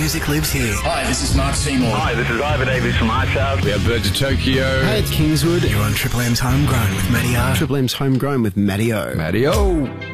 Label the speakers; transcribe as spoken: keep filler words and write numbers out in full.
Speaker 1: music lives here.
Speaker 2: Hi, this is Mark Seymour.
Speaker 3: Hi, this is Ivan Davies from Ice House.
Speaker 4: We have Birds of Tokyo.
Speaker 5: Hey, it's Kingswood.
Speaker 1: You're on Triple M's Homegrown with Matty R.
Speaker 5: Triple M's Homegrown with Matty O.
Speaker 4: Matty O.